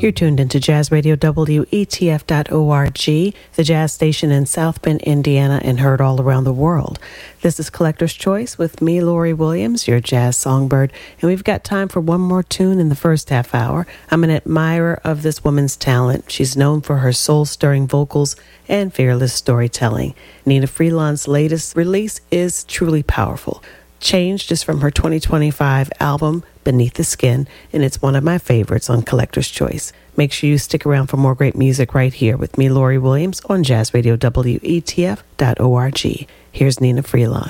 You're tuned into Jazz Radio WETF.org, the jazz station in South Bend, Indiana, and heard all around the world. This is Collector's Choice with me, Lori Williams, your jazz songbird, and we've got time for one more tune in the first half hour. I'm an admirer of this woman's talent. She's known for her soul-stirring vocals and fearless storytelling. Nina Freeland's latest release is truly powerful. Changed is from her 2025 album, Beneath the Skin, and it's one of my favorites on Collector's Choice. Make sure you stick around for more great music right here with me, Lori Williams, on Jazz Radio WETF.org. Here's Nina Freeland.